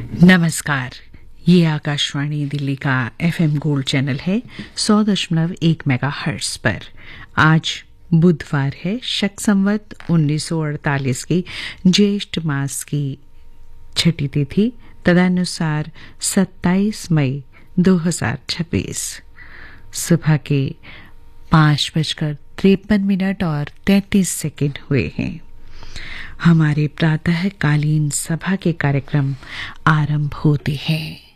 नमस्कार। ये आकाशवाणी दिल्ली का एफएम गोल्ड चैनल है 100.1 मेगाहर्ट्ज पर। आज बुधवार है, शक संवत 1948 की ज्येष्ठ मास की छठी तिथि, तदनुसार 27 मई 2026। सुबह के 5:53 और 33 सेकंड हुए हैं। हमारे प्रातःकालीन सभा के कार्यक्रम आरंभ होते हैं।